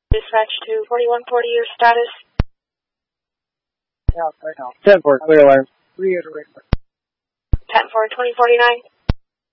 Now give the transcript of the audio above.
Dispatch to 4140, your status? Yeah, right now. 10-4, clear alarm. Reiterate. 10-4, 2049.